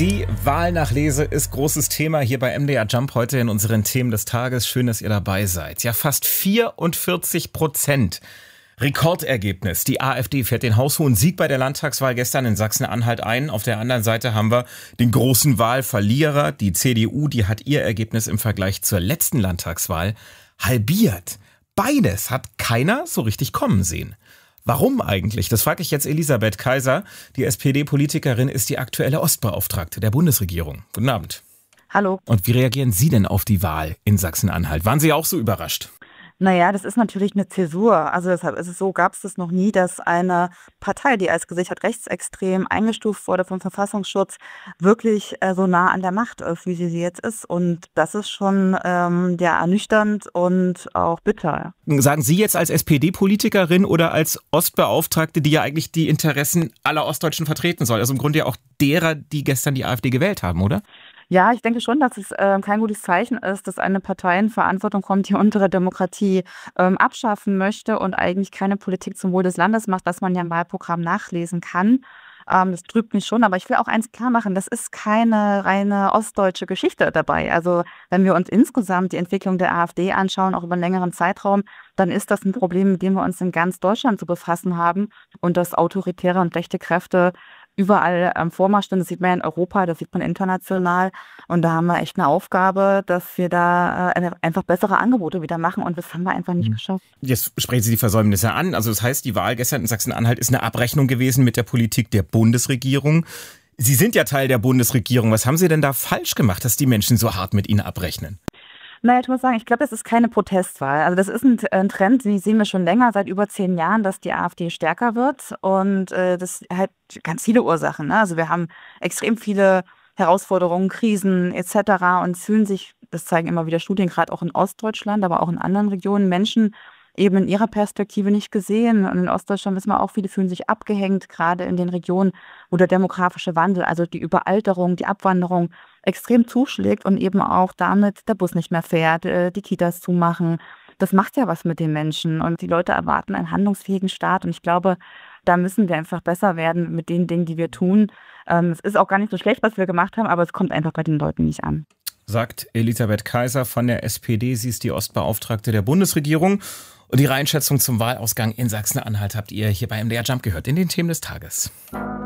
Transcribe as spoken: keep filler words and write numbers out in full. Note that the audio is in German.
Die Wahlnachlese ist großes Thema hier bei M D R Jump heute in unseren Themen des Tages. Schön, dass ihr dabei seid. Ja, fast vierundvierzig Prozent. Rekordergebnis. Die AfD fährt den haushohen Sieg bei der Landtagswahl gestern in Sachsen-Anhalt ein. Auf der anderen Seite haben wir den großen Wahlverlierer. Die C D U, die hat ihr Ergebnis im Vergleich zur letzten Landtagswahl halbiert. Beides hat keiner so richtig kommen sehen. Warum eigentlich? Das frage ich jetzt Elisabeth Kaiser. Die S P D-Politikerin ist die aktuelle Ostbeauftragte der Bundesregierung. Guten Abend. Hallo. Und wie reagieren Sie denn auf die Wahl in Sachsen-Anhalt? Waren Sie auch so überrascht? Naja, das ist natürlich eine Zäsur. Also deshalb ist es so, gab es das noch nie, dass eine Partei, die als gesichert rechtsextrem eingestuft wurde vom Verfassungsschutz, wirklich äh, so nah an der Macht ist, wie sie sie jetzt ist. Und das ist schon ähm, ja, ernüchternd und auch bitter. Sagen Sie jetzt als S P D-Politikerin oder als Ostbeauftragte, die ja eigentlich die Interessen aller Ostdeutschen vertreten soll? Also im Grunde ja auch derer, die gestern die AfD gewählt haben, oder? Ja, ich denke schon, dass es äh, kein gutes Zeichen ist, dass eine Partei in Verantwortung kommt, die unsere Demokratie ähm, abschaffen möchte und eigentlich keine Politik zum Wohl des Landes macht, was man ja im Wahlprogramm nachlesen kann. Ähm, das trübt mich schon, aber ich will auch eins klar machen, das ist keine reine ostdeutsche Geschichte dabei. Also wenn wir uns insgesamt die Entwicklung der AfD anschauen, auch über einen längeren Zeitraum, dann ist das ein Problem, mit dem wir uns in ganz Deutschland zu befassen haben und dass autoritäre und rechte Kräfte überall ähm, vormarschieren. Das sieht man ja in Europa, das sieht man international. Und da haben wir echt eine Aufgabe, dass wir da äh, einfach bessere Angebote wieder machen. Und das haben wir einfach nicht geschafft. Jetzt sprechen Sie die Versäumnisse an. Also das heißt, die Wahl gestern in Sachsen-Anhalt ist eine Abrechnung gewesen mit der Politik der Bundesregierung. Sie sind ja Teil der Bundesregierung. Was haben Sie denn da falsch gemacht, dass die Menschen so hart mit Ihnen abrechnen? Naja, ich muss sagen, ich glaube, das ist keine Protestwahl. Also das ist ein, ein Trend, den sehen wir schon länger, seit über zehn Jahren, dass die AfD stärker wird. Und äh, das hat ganz viele Ursachen. Ne? Also wir haben extrem viele Herausforderungen, Krisen et cetera. Und es fühlen sich, das zeigen immer wieder Studien, gerade auch in Ostdeutschland, aber auch in anderen Regionen, Menschen eben in ihrer Perspektive nicht gesehen. Und in Ostdeutschland wissen wir auch, viele fühlen sich abgehängt, gerade in den Regionen, wo der demografische Wandel, also die Überalterung, die Abwanderung extrem zuschlägt und eben auch damit der Bus nicht mehr fährt, die Kitas zumachen. Das macht ja was mit den Menschen und die Leute erwarten einen handlungsfähigen Staat. Und ich glaube, da müssen wir einfach besser werden mit den Dingen, die wir tun. Es ist auch gar nicht so schlecht, was wir gemacht haben, aber es kommt einfach bei den Leuten nicht an. Sagt Elisabeth Kaiser von der S P D. Sie ist die Ostbeauftragte der Bundesregierung. Und ihre Einschätzung zum Wahlausgang in Sachsen-Anhalt habt ihr hier bei M D R Jump gehört in den Themen des Tages.